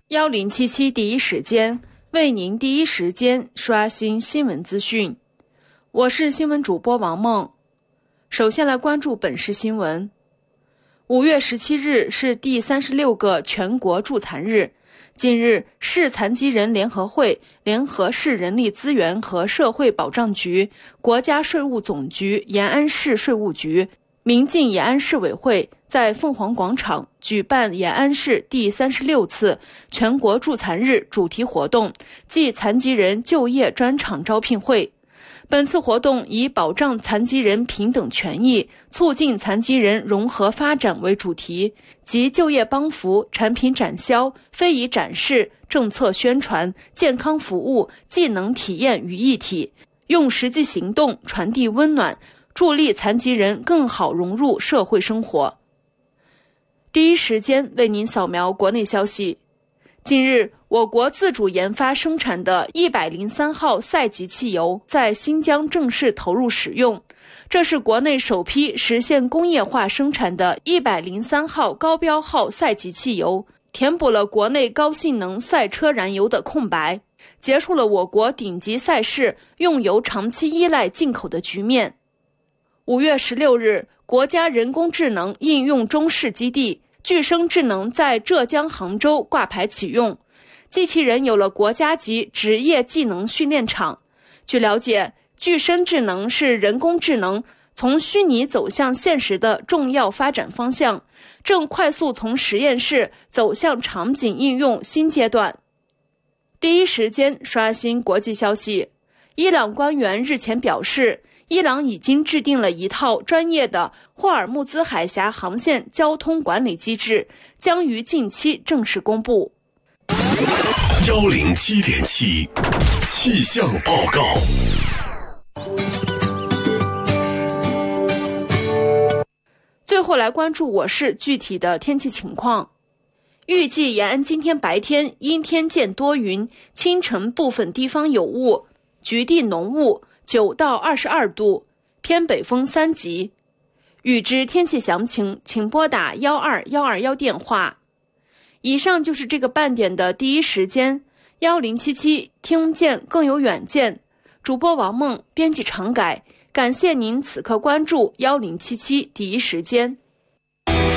1077第一时间为您第一时间刷新新闻资讯。我是新闻主播王梦。首先来关注本市新闻。5月17日是第36个全国助残日。近日，市残疾人联合会联合市人力资源和社会保障局、国家税务总局延安市税务局、民进延安市委会在凤凰广场举办延安市第36次全国助残日主题活动暨残疾人就业专场招聘会。本次活动以保障残疾人平等权益、促进残疾人融合发展为主题，集就业帮扶、产品展销、非遗展示、政策宣传、健康服务、技能体验于一体，用实际行动传递温暖，助力残疾人更好融入社会生活。第一时间为您扫描国内消息。近日，我国自主研发生产的103号赛级汽油在新疆正式投入使用，这是国内首批实现工业化生产的103号高标号赛级汽油，填补了国内高性能赛车燃油的空白，结束了我国顶级赛事用油长期依赖进口的局面。5月16日，国家人工智能应用中试基地具生智能在浙江杭州挂牌启用，机器人有了国家级职业技能训练场。据了解，具生智能是人工智能从虚拟走向现实的重要发展方向，正快速从实验室走向场景应用新阶段。第一时间刷新国际消息。伊朗官员日前表示，伊朗已经制定了一套专业的霍尔木兹海峡航线交通管理机制，将于近期正式公布。 107.7气象报告。 最后来关注我市具体的天气情况。预计延安今天白天阴天见多云，清晨部分地方有雾，局地浓雾，9到22度，偏北风3级。预知天气详情，请拨打12121电话。以上就是这个半点的第一时间，1077听见更有远见。主播王梦，编辑常改，感谢您此刻关注1077第一时间。